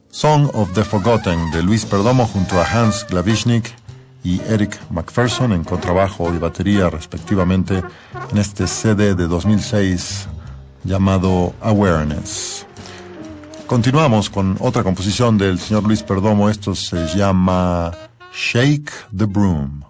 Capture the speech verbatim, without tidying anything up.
Song of the Forgotten de Luis Perdomo junto a Hans Glavishnik y Eric McPherson en contrabajo y batería respectivamente en este C D de dos mil seis llamado Awareness. Continuamos con otra composición del señor Luis Perdomo. Esto se llama Shake the Broom.